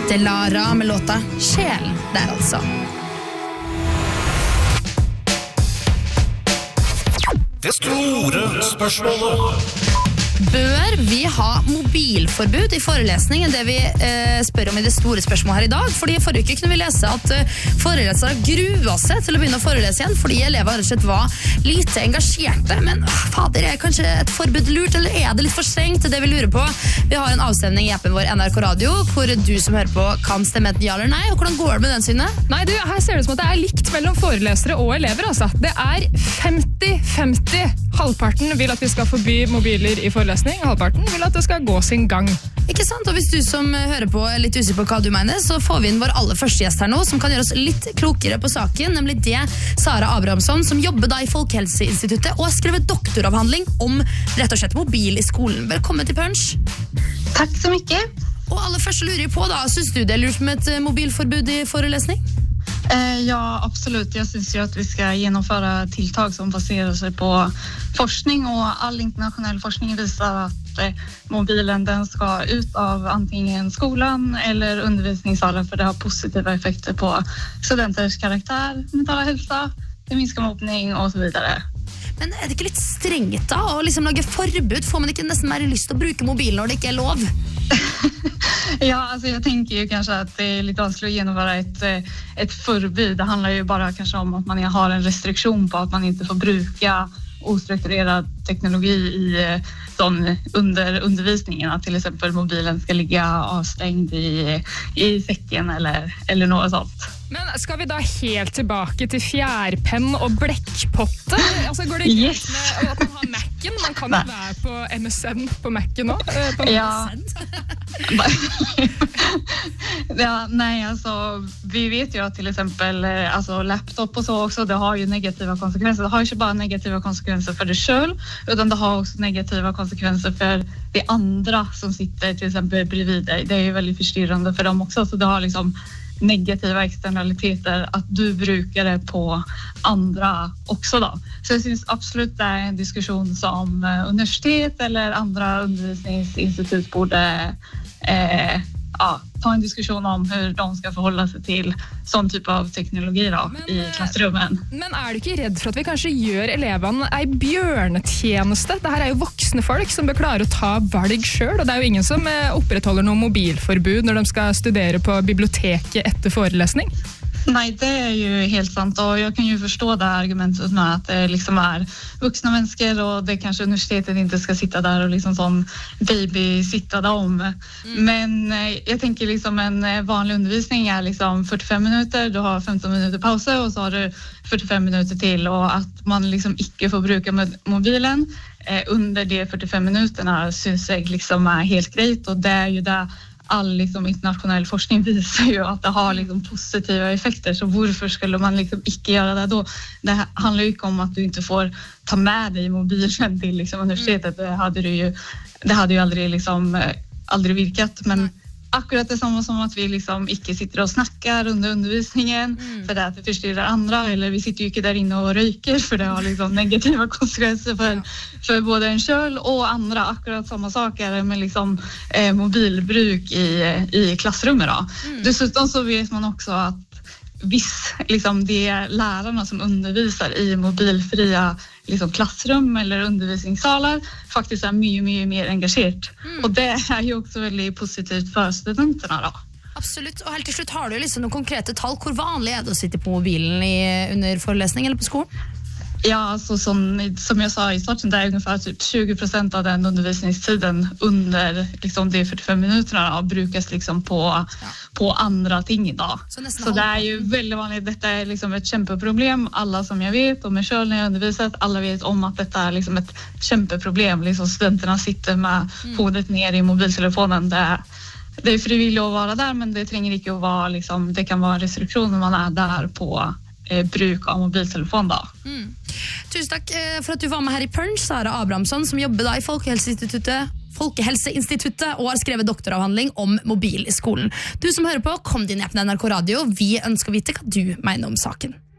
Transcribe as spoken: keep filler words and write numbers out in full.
Delara med låta Sjel der altså. Det store spørsmålet. Bør vi ha mobilforbud i forelesning enn det vi eh, spør om i det store spørsmålet her i dag? Fordi i forrige uke kunne vi lese at uh, forelesere grua seg til å begynne å forelese igjen fordi elever rett og slett var lite engasjerte. Men uh, fader, er kanskje et forbud lurt, eller er det litt for strengt? Det vi lurer på. Vi har en avstemning i appen vår N R K Radio, hvor du som hører på kan stemme et ja eller nei. Og hvordan går det med den, Synne? Nei, du, her ser det ut som at det er likt mellom forelesere og elever, altså. Det er femti femti. Halvparten vil at vi skal forby mobiler i forelesning, halvparten vil at det skal gå sin gang. Ikke sant? Og hvis du som hører på er litt usikker på hva du mener, så får vi inn vår aller første gjest her nå, som kan gjøre oss litt klokere på saken, nemlig det Sara Abrahamsson, som jobber da i Folkehelseinstituttet og har skrevet doktoravhandling om rett og slett mobil i skolen. Velkommen til Punch. Tack så mycket. Og aller først lurer jeg på da, synes du det er lurt med et mobilforbud i forelesning? Eh, ja, absolut. Jag syns ju att vi ska genomföra tilltag som baserar sig på forskning och all internationell forskning visar att eh, mobilen den ska ut av antingen skolan eller undervisningssalen för det har positiva effekter på studenters karaktär, mentala hälsa, det minskar mobbning och så vidare. Men er det ikke litt strengt da å liksom lage forbud? Får man ikke nesten mer lyst til å bruke mobilen når det ikke er lov? Ja, alltså jag tänker ju kanske att det är lite vanskligt att genomföra ett, ett förbud. Det handlar ju bara kanske om att man har en restriktion på att man inte får bruka ostrukturerad teknologi i sån under undervisningen. Att till exempel mobilen ska ligga avstängd i, i säcken eller, eller något sånt. Men skal vi da helt tilbake til fjærpenn og blekkpotte? Altså går det yes. med at man har Mac'en? Man kan jo være på M S N på Mac'en også. På ja. ja, nej, alltså vi vet ju att till exempel alltså laptop och så också, det har ju negativa konsekvenser. Det har ju inte bara negativa konsekvenser för dig själv, utan det har också negativa konsekvenser för de andra som sitter till exempel bredvid dig. Det är ju väldigt förstyrrande för dem också, så det har liksom negativa externaliteter att du brukar det på andra också då. Så jag syns absolut det är en diskussion som universitet eller andra undervisningsinstitut borde eh, ja, ta en diskussion om hur de ska förhålla sig till sån typ av teknologi då, men, i klassrummen. Men er du ikke redd for at vi kanskje gjør elevene ei bjørnetjeneste? Det her er jo voksne folk som bør klare å ta valg selv, og det er jo ingen som opprettholder noe mobilforbud når de skal studere på biblioteket etter forelesning. Nej, det är ju helt sant och jag kan ju förstå det argumentet med att det liksom är vuxna människor och det kanske universitetet inte ska sitta där och liksom sån babysitta dem. Mm. Men jag tänker liksom en vanlig undervisning är liksom fyrtiofem minuter, du har femton minuter pauser och så har du fyrtiofem minuter till och att man liksom inte får bruka mobilen eh, under de fyrtiofem minuterna syns jag liksom är helt grejt och det är ju det all liksom internationell forskning visar ju att det har liksom positiva effekter, så varför skulle man liksom inte göra det då? Det handlar ju inte om att du inte får ta med dig mobilen till liksom universitetet. Det hade du ju det hade ju aldrig liksom aldrig virkat, men akkurat det samma som att vi liksom inte sitter och snackar under undervisningen mm. för att det förstyrrar andra, eller vi sitter ju inte där inne och röker för det har liksom negativa konsekvenser för, för både en själv och andra. Akkurat samma sak är det med liksom, eh, mobilbruk i, i klassrummet då. Mm. Dessutom så vet man också att viss, liksom de lärarna som undervisar i mobilfria liksom klassrum eller undervisningssalar faktiskt är mycket, mycket mer engagerat. Mm. Och det är ju också väldigt positivt för studenterna då. Absolutt, og helt til slutt har du liksom noen konkrete tall. Hvor vanlig er det å sitte på mobilen i, under forelesning eller på skolen? Ja, alltså som, som jag sa i starten, det är ungefär typ tjugo procent av den undervisningstiden under liksom de fyrtiofem minuterna brukas liksom på, ja. på andra ting idag. Så, Så det är ju väldigt vanligt, detta är liksom ett kämpeproblem. Alla som jag vet, och mig själv när jag undervisat, alla vet om att detta är liksom ett kämpeproblem. Liksom studenterna sitter med mm. hodet ner i mobiltelefonen. Det är, det är frivilligt att vara där, men det tränger inte att vara liksom, det kan vara en restriktion när man är där på eh, bruk av mobiltelefon då. Mm. Tusen takk for at du var med her i Punch, Sara Abrahamsson, som jobber da i Folkehelseinstituttet, Folkehelseinstituttet og har skrevet doktoravhandling om mobil i skolen. Du som hører på, kom din app på N R K Radio. Vi ønsker å vite hva du mener om saken.